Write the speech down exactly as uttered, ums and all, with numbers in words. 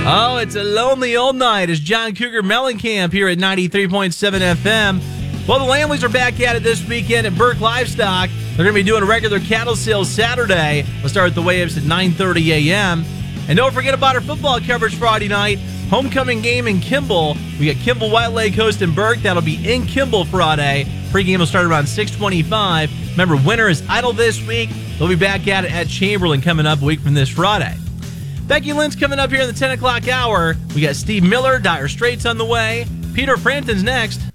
Oh, it's a lonely old night as John Cougar Mellencamp here at ninety-three point seven F M. Well, the Lamleys are back at it this weekend at Burke Livestock. They're going to be doing a regular cattle sale Saturday. We'll start at the weigh-ups at nine thirty a.m. And don't forget about our football coverage Friday night. Homecoming game in Kimball. We got Kimball White Lake hosting Burke. That'll be in Kimball Friday. Pre-game will start around six twenty-five. Remember, winter is idle this week. They'll be back at it at Chamberlain coming up a week from this Friday. Becky Lynn's coming up here in the ten o'clock hour. We got Steve Miller, Dire Straits on the way. Peter Frampton's next.